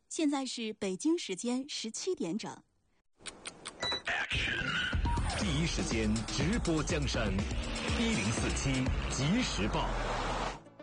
现在是北京时间17点整。 第一时间直播江山，1047即时报。